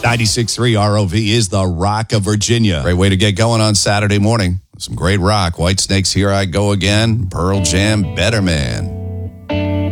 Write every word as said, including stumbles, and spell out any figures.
ninety-six point three R O V is the Rock of Virginia. Great way to get going on Saturday morning. Some great rock. White Snakes, Here I Go Again. Pearl Jam, Better Man.